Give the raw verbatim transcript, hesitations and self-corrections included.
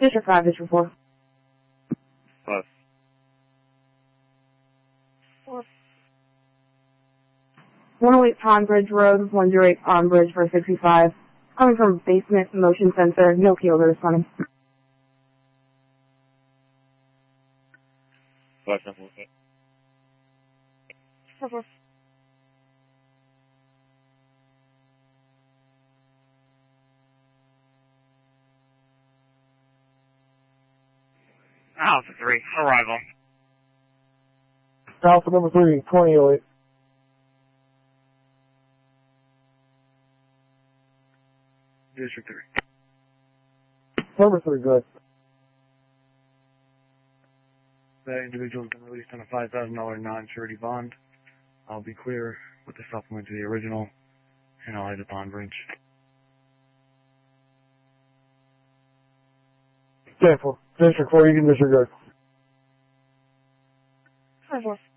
District five, District four. Five. Four. one oh eight Pond Bridge Road, one oh eight Pond Bridge for sixty-five. Coming from basement motion sensor, no keylogger responding. Five, seven, okay. Four, four. Alpha three, arrival. Alpha number three, twenty oh eight. District three. Number three, good. That individual's been released on a five thousand dollar non-surety bond. I'll be clear with the supplement to the original, and I'll have the bond breach. ten four. District four, you can disregard. Four, four.